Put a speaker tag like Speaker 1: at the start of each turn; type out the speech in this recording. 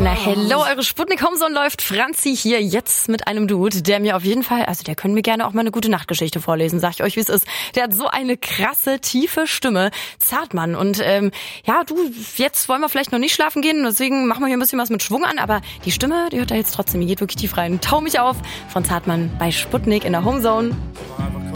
Speaker 1: Na, hello, eure Sputnik Homezone läuft. Franzi hier jetzt mit einem Dude, der mir auf jeden Fall, also der können mir gerne auch mal eine gute Nachtgeschichte vorlesen, sag ich euch, wie es ist. Der hat so eine krasse, tiefe Stimme. Zartmann. Und ja, du, jetzt wollen wir vielleicht noch nicht schlafen gehen, deswegen machen wir hier ein bisschen was mit Schwung an, aber die Stimme, die hört da jetzt trotzdem, die geht wirklich tief rein. Tau mich auf von Zartmann bei Sputnik in der Homezone.